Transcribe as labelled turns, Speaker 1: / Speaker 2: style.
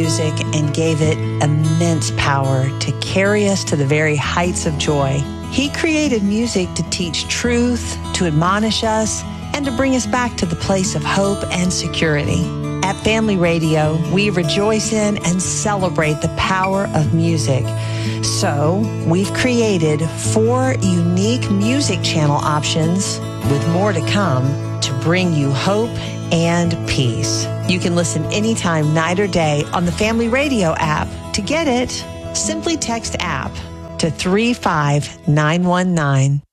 Speaker 1: music and gave it immense power to carry us to the very heights of joy. He created music to teach truth, to admonish us, and to bring us back to the place of hope and security. At Family Radio, we rejoice in and celebrate the power of music. So, we've created 4 unique music channel options, with more to come, to bring you hope and peace. You can listen anytime, night or day, on the Family Radio app. To get it, simply text app to 35919.